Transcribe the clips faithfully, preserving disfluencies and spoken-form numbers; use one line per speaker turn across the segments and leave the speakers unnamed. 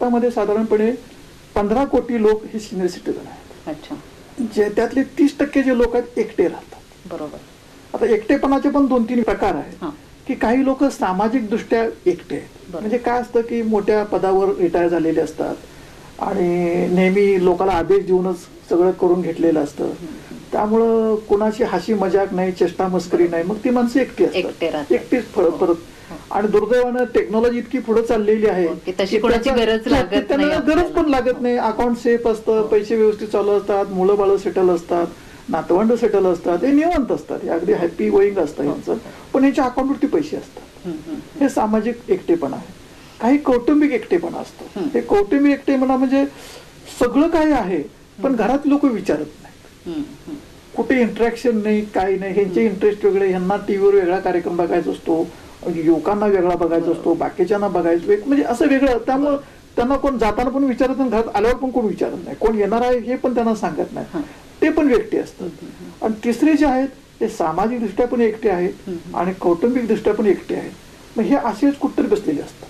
भारतामध्ये साधारणपणे पंधरा कोटी लोक हे सिनियर सिटीजन आहेत.
अच्छा.
जे त्यातले तीस टक्के जे लोक आहेत एकटे राहतात.
बरोबर.
आता एकटेपणाचे पण दोन तीन प्रकार आहेत की काही लोक सामाजिक दृष्ट्या एकटे आहेत. म्हणजे काय असतं की मोठ्या पदावर रिटायर झालेले असतात आणि नेहमी लोकांना आदेश देऊनच सगळं करून घेतलेलं असतं. त्यामुळं कोणाची हसी मजाक नाही, चेष्टा मस्करी नाही, मग ती माणसं एकटी असतात, एकटीच परत. आणि दुर्दैवानं टेक्नॉलॉजी इतकी पुढे चाललेली आहे की त्यांना गरज पण लागत नाही. अकाउंट सेफ असतं, पैसे व्यवस्थित चालू असतात, मुलं बाळ सेटल असतात, नातवंड सेटल असतात, हे निवांत असतात, हे अगदी हॅपी गोईंग असतं यांचं. पण यांच्या अकाउंटवरती पैसे असतात. हे सामाजिक एकटेपणा आहे. काही कौटुंबिक एकटेपणा असतो. हे कौटुंबिक एकटेपणा म्हणजे सगळं काही आहे पण घरात लोक विचारत नाहीत, कुठे इंटरॅक्शन नाही, काही नाही. ह्यांचे इंटरेस्ट वेगळे, ह्यांना टीव्हीवर वेगळा कार्यक्रम बघायचा असतो, युवकांना वेगळा बघायचा असतो, बाकीच्यांना बघायचं म्हणजे असं वेगळं. त्यामुळं त्यांना कोण जाताना पण विचारत नाही, घरात आल्यावर पण कोण विचारत नाही, कोण येणार आहे हे पण त्यांना सांगत नाही. ते पण व्यक्ती असतात. आणि तिसरे जे आहेत ते सामाजिक दृष्ट्या पण एकटे आहेत आणि कौटुंबिक दृष्ट्या पण एकटे आहेत. मग हे असेच कुठतरी बसलेले असतात.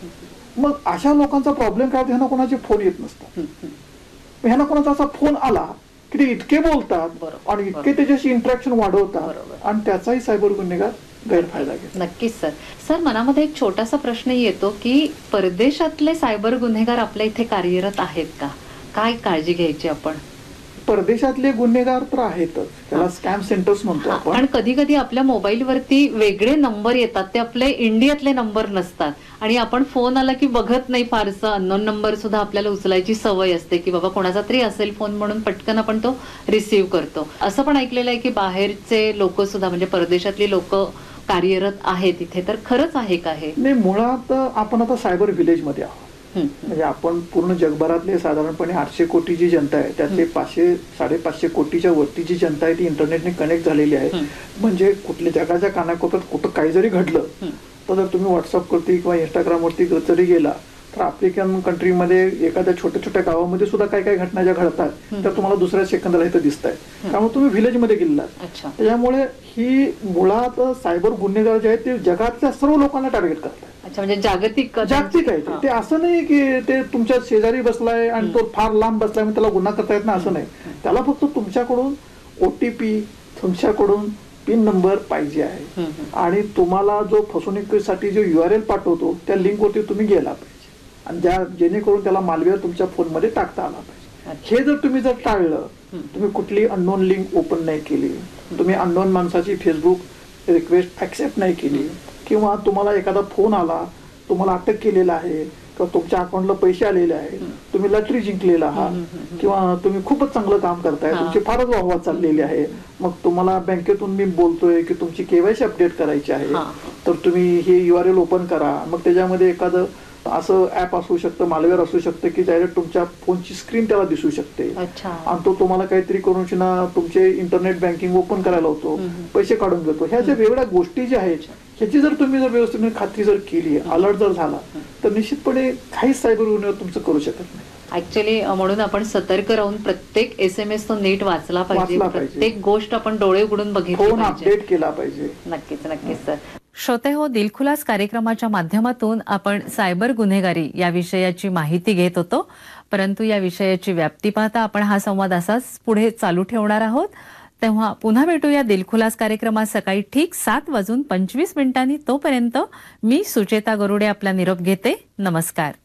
मग अशा लोकांचा प्रॉब्लेम काय होतो, ह्यांना कोणाचे फोन येत नसतात. ह्यांना कोणाचा असा फोन आला की ते इतके बोलतात आणि इतके त्याच्याशी इंटरॅक्शन वाढवतात आणि त्याचाही सायबर गुन्हेगार गैरफायदा घेतात.
नक्कीच सर. सर मनामध्ये एक छोटासा प्रश्न येतो की परदेशातले सायबर गुन्हेगार आपल्या इथे कार्यरत आहेत का, काय काळजी घ्यायची आपण?
परदेशातले गुन्हेगार तर आहेतच, त्याला स्कॅम सेंटर्स म्हणतो आपण.
पण कधी कधी आपल्या मोबाईल वरती वेगळे नंबर येतात, ते आपले इंडियातले नंबर नसतात आणि आपण फोन आला की बघत नाही फारसं, अननोन नंबर सुद्धा आपल्याला उचलायची सवय असते की बाबा कोणाचा तरी असेल फोन म्हणून पटकन आपण तो रिसीव्ह करतो. असं पण ऐकलेलं आहे की बाहेरचे लोक सुद्धा म्हणजे परदेशातली लोक कार्यरत आहेत इथे, तर खरंच आहे का हे?
नाही, मुळात आपण आता सायबर व्हिलेज मध्ये आहोत. म्हणजे आपण पूर्ण जगभरातले साधारणपणे आठशे कोटी जी जनता आहे त्यातले पाचशे साडेपाचशे कोटीच्या वरती जी जनता आहे ती इंटरनेटने कनेक्ट झालेली आहे. म्हणजे कुठल्या जगाच्या कानाकोपऱ्यात कुठं काही जरी घडलं तर जर तुम्ही व्हॉट्सअपवरती किंवा इंस्टाग्रामवरती जरी गेला तर आफ्रिकन कंट्रीमध्ये एखाद्या छोट्या छोट्या गावामध्ये सुद्धा काय काय घटना ज्या घडतात तर तुम्हाला दुसऱ्या सेकंदाला इथं दिसत आहे. त्यामुळे तुम्ही व्हिलेजमध्ये गेलात. त्याच्यामुळे ही मुळात सायबर गुन्हेगार जे आहेत ते जगातल्या सर्व लोकांना टार्गेट करतात.
म्हणजे जागतिक
जागतिक आहे ते. असं नाही की ते तुमच्या शेजारी बसलाय आणि तो फार लांब बसलाय म्हणून त्याला गुन्हा करता येत नाही, असं नाही. त्याला फक्त तुमच्याकडून ओटीपी, तुमच्याकडून पिन नंबर पाहिजे आहे आणि तुम्हाला जो फसवणुकीसाठी जो युआरएल पाठवतो त्या लिंक वरती तुम्ही गेला पाहिजे आणि ज्या जेणेकरून त्याला मालवेअर तुमच्या फोनमध्ये टाकता आला पाहिजे. हे जर तुम्ही जर टाळलं, तुम्ही कुठली अननोन लिंक ओपन नाही केली, तुम्ही अननोन माणसाची फेसबुक रिक्वेस्ट ऍक्सेप्ट नाही केली किंवा तुम्हाला एखादा फोन आला, तुम्हाला अटक केलेला आहे किंवा तुमच्या अकाउंटला पैसे आलेले आहेत, तुम्ही लॉटरी जिंकलेला आहात किंवा तुम्ही खूपच चांगलं काम करताय, तुमची फारच वाहवा चाललेली आहे, मग तुम्हाला बँकेतून मी बोलतोय की तुमची केवायसी अपडेट करायची आहे तर तुम्ही हे युआरएल ओपन करा. मग त्याच्यामध्ये एखादं असं ऍप असू शकतं, मालवेअर असू शकतं की डायरेक्ट तुमच्या फोनची स्क्रीन त्याला दिसू शकते आणि तो तुम्हाला काहीतरी करून तुमचे इंटरनेट बँकिंग ओपन करायला होतो, पैसे काढून घेतो. ह्या ज्या वेगळ्या गोष्टी ज्या आहेत ह्याची जर तुम्ही जर व्यवस्थित खात्री जर केली, अलर्ट जर झाला तर निश्चितपणे काहीच सायबर गुन्हेगार तुमचं करू शकत नाही.
ऍक्च्युअली म्हणून आपण सतर्क राहून प्रत्येक एस एम एस तो नीट वाचला पाहिजे, प्रत्येक गोष्ट आपण डोळे उघडून बघितली पाहिजे,
अपडेट केला पाहिजे.
नक्कीच नक्कीच सर. श्रोते हो, दिलखुलास कार्यक्रमाच्या माध्यमातून आपण सायबर गुन्हेगारी या विषयाची माहिती घेत होतो, परंतु या विषयाची व्याप्ती पाहता आपण हा संवाद असाच पुढे चालू ठेवणार आहोत. तेव्हा पुन्हा भेटूया दिलखुलास कार्यक्रमात सकाळी ठीक सात वाजून पंचवीस मिनिटांनी. तोपर्यंत मी सुचेता गरुडे आपला निरोप घेते. नमस्कार.